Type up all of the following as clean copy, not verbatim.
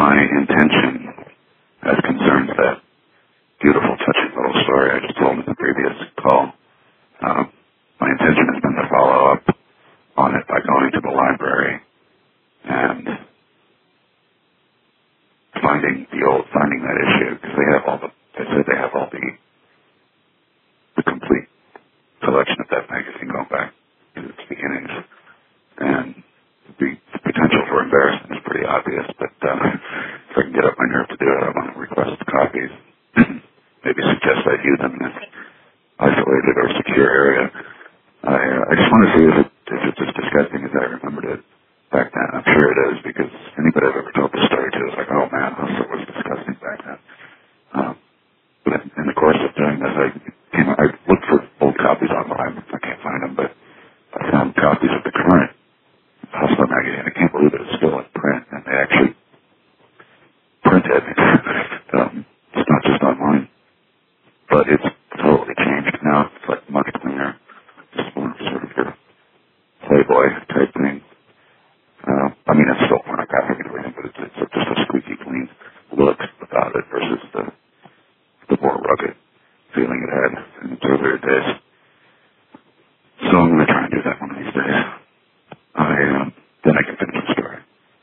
my intention, as concerns that beautiful, touching little story I just told in the previous call, my intention has been to follow up on it by going to the library and finding that issue, because they said they have all the complete collection of that magazine going back to its beginnings, and the potential for embarrassment is pretty obvious, but if I can get up my nerve to do it, I want to request copies, maybe suggest I view them in an isolated or secure area. I just want to see if it's as disgusting as I remembered it back then. I'm sure it is, because anybody I've ever told this story to is like, oh man, it was disgusting back then. But in the course of doing this, I looked for old copies online. I can't find them, but I found copies of the current Hustler magazine. I can't believe it. It's still in print, and they actually print it. It's not just online, but it's totally changed now. It's like much cleaner. Just more sort of your Playboy type thing. I mean, it's still pornographic and everything, but it's just a squeaky clean look about it versus the more rugged feeling it had in its earlier days. So I'm going to try and do that one of these days. Then I can finish the story.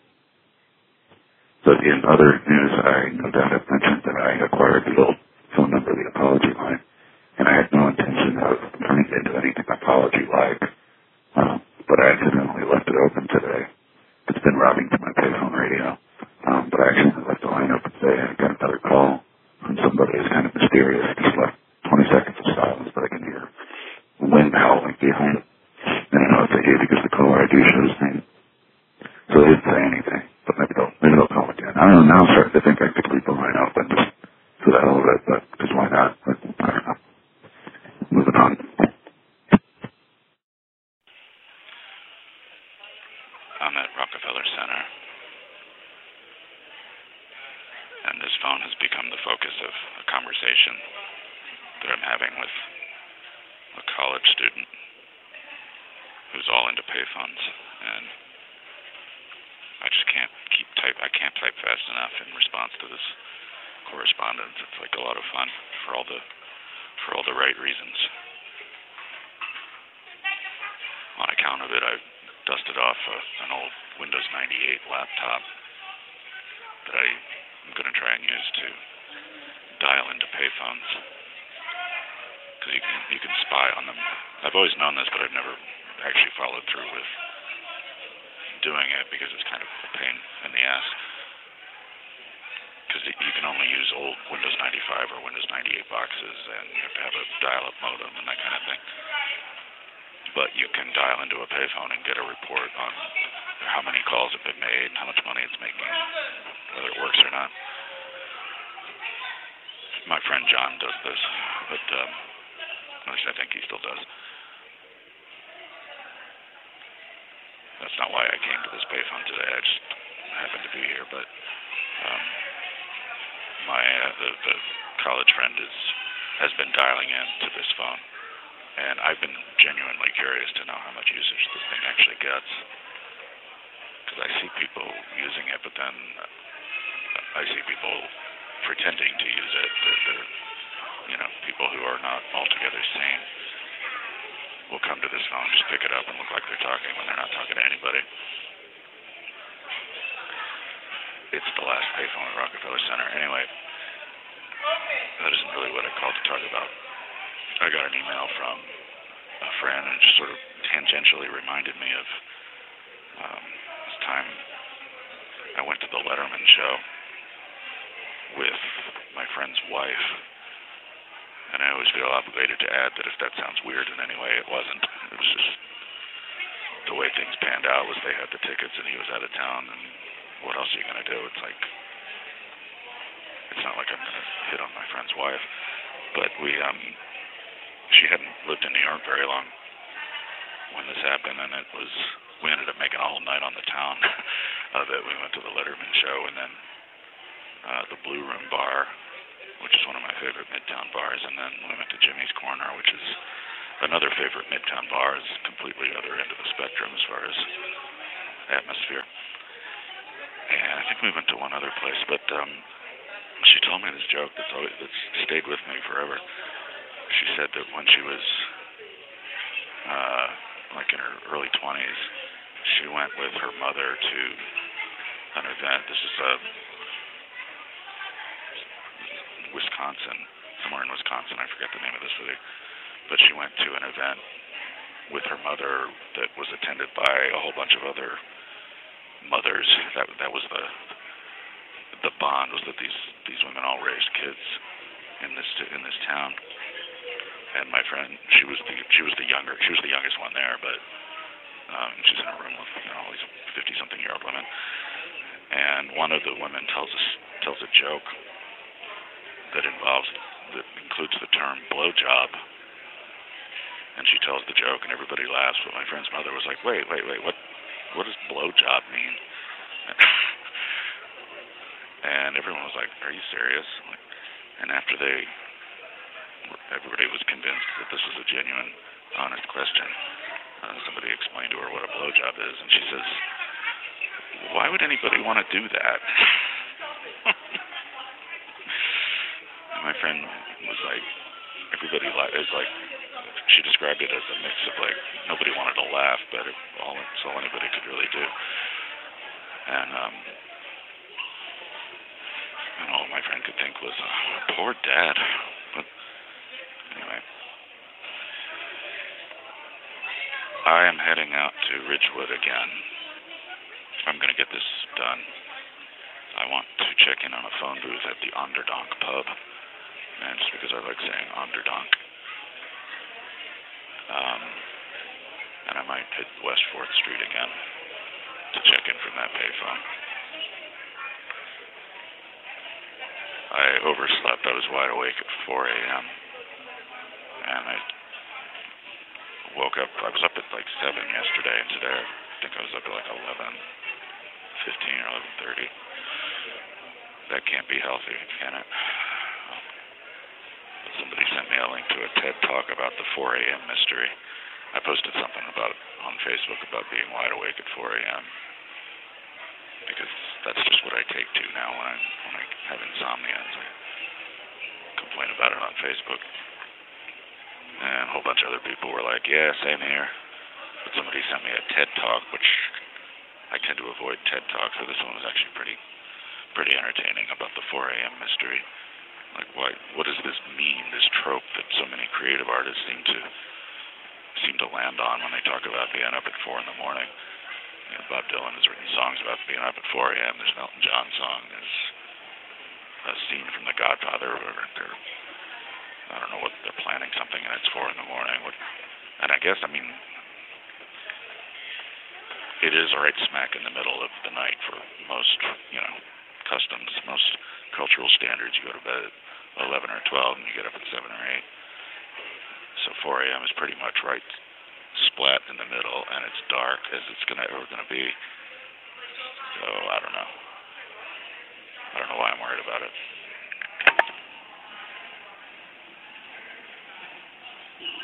So in other news, I no doubt have mentioned that I acquired the old phone number, the apology line, and I had no intention of turning it into anything apology-like, but I accidentally left it open today. It's been routing to my payphone radio, but I accidentally left the line open today. I got another call from somebody who's kind of mysterious. Just left 20 seconds of silence, but I can hear wind howling behind it. And I know it's a he because the caller ID shows his name. So they didn't say anything, but maybe they'll call again. I don't know, now I'm starting to think I could leave the line open just for the hell of it, but because why not? But I don't know. Moving on. I'm at Rockefeller Center, and this phone has become the focus of a conversation that I'm having with a college student who's all into payphones, and I just can't I can't type fast enough in response to this correspondence. It's like a lot of fun for all the right reasons. On account of it, I dusted off an old Windows 98 laptop that I'm going to try and use to dial into payphones, because you can spy on them. I've always known this, but I've never actually followed through with doing it because it's kind of a pain in the ass, because you can only use old Windows 95 or Windows 98 boxes, and you have to have a dial-up modem and that kind of thing. But you can dial into a payphone and get a report on how many calls have been made, how much money it's making, whether it works or not. My friend John does this, but at least I think he still does. That's not why I came to this payphone today. I just happened to be here, but the college friend has been dialing in to this phone, and I've been genuinely curious to know how much usage this thing actually gets, because I see people using it, but then I see people pretending to use it. They're people who are not altogether sane will come to this phone, just pick it up and look like they're talking when they're not talking to anybody. It's the last payphone at Rockefeller Center. Anyway, that isn't really what I called to talk about. I got an email from a friend, and it just sort of tangentially reminded me of this time I went to the Letterman show with my friend's wife. And I always feel obligated to add that if that sounds weird in any way, it wasn't. It was just the way things panned out was they had the tickets and he was out of town, and what else are you going to do? It's like, it's not like I'm going to hit on my friend's wife. But she hadn't lived in New York very long when this happened, and we ended up making a whole night on the town of it. We went to the Letterman show, and then the Blue Room Bar, which is one of my favorite Midtown bars, and then we went to Jimmy's Corner, which is another favorite Midtown bar. Is completely other end of the spectrum as far as atmosphere. And I think we went to one other place, but she told me this joke that's stayed with me forever. She said that when she was like in her early 20s, she went with her mother to an event. This is Wisconsin, somewhere in Wisconsin. I forget the name of the city. But she went to an event with her mother that was attended by a whole bunch of other mothers. That was the bond, was that these women all raised kids in this town. And my friend, she was the youngest one there, but she's in a room with all these 50-something-year-old women. And one of the women tells a joke that includes the term blowjob. And she tells the joke, and everybody laughs. But my friend's mother was like, "Wait, what does blowjob mean?" And everyone was like, "Are you serious?" And after everybody was convinced that this was a genuine, honest question, somebody explained to her what a blowjob is, and she says, "Why would anybody want to do that?" And my friend was like, everybody is like, she described it as a mix of like, nobody wanted to laugh, but it's all anybody could really do. And all my friend could think was, poor dad. But anyway, I am heading out to Ridgewood again. I'm going to get this done. I want to check in on a phone booth at the Onderdonk pub. And just because I like saying Onderdonk. And I might hit West 4th Street again to check in from that payphone. I overslept. I was wide awake at 4 a.m. And I woke up. I was up at like 7 yesterday, and today I think I was up at like 11:15 or 11:30. That can't be healthy, can it? Somebody sent me a link to a TED Talk about the 4 a.m. mystery. I posted something about it on Facebook about being wide awake at 4 a.m. because that's just what I take to now when I have insomnia. I complain about it on Facebook. And a whole bunch of other people were like, "Yeah, same here." But somebody sent me a TED Talk, which I tend to avoid TED Talks, so this one was actually pretty entertaining about the 4 a.m. mystery. Like, what does this mean, this trope that so many creative artists seem to land on when they talk about being up at 4 in the morning? Bob Dylan has written songs about being up at 4 a.m. There's an Elton John song. There's a scene from The Godfather where I don't know what they're planning something and it's 4 in the morning. And I guess, it is right smack in the middle of the night for most, customs, most cultural standards. You go to bed at 11 or 12 and you get up at 7 or 8. So 4 a.m. is pretty much right splat in the middle, and it's dark as it's ever going to be.